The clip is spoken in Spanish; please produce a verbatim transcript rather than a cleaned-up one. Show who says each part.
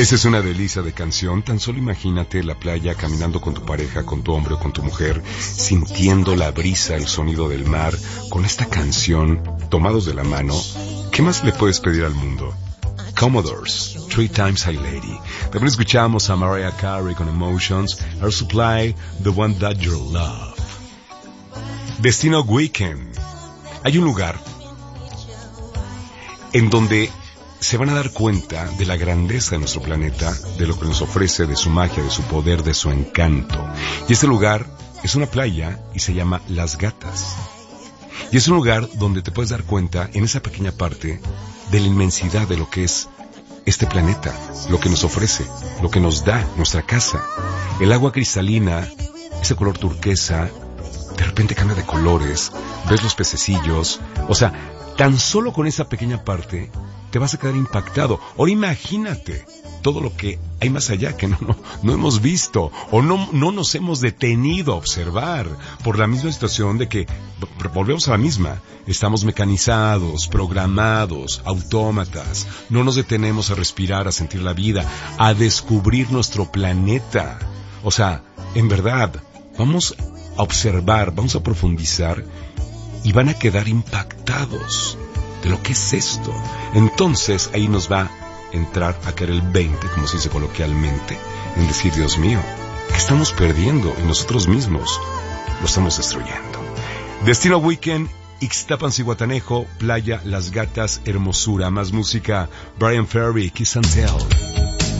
Speaker 1: Esa es una delicia de canción. Tan solo imagínate la playa caminando con tu pareja, con tu hombre o con tu mujer, sintiendo la brisa, el sonido del mar, con esta canción, tomados de la mano. ¿Qué más le puedes pedir al mundo? Commodores, Three Times High Lady. También escuchamos a Mariah Carey con Emotions, Air Supply, The One That You Love. Destino Weekend. Hay un lugar en donde se van a dar cuenta de la grandeza de nuestro planeta, de lo que nos ofrece, de su magia, de su poder, de su encanto. Y este lugar es una playa y se llama Las Gatas. Y es un lugar donde te puedes dar cuenta, en esa pequeña parte, de la inmensidad de lo que es este planeta, lo que nos ofrece, lo que nos da nuestra casa. El agua cristalina, ese color turquesa, de repente cambia de colores, ves los pececillos, o sea, tan solo con esa pequeña parte te vas a quedar impactado. Ahora imagínate todo lo que hay más allá que no, no, no hemos visto o no, no nos hemos detenido a observar por la misma situación de que, volvemos a la misma, estamos mecanizados, programados, autómatas, no nos detenemos a respirar, a sentir la vida, a descubrir nuestro planeta. O sea, en verdad, vamos a observar, vamos a profundizar y van a quedar impactados de lo que es esto. Entonces ahí nos va a entrar a caer el veinte, como se dice coloquialmente, en decir, Dios mío, ¿qué estamos perdiendo? Y nosotros mismos lo estamos destruyendo. Destino Weekend, Ixtapan, Zihuatanejo, playa, Las Gatas, hermosura. Más música, Brian Ferry, Kiss and Tell.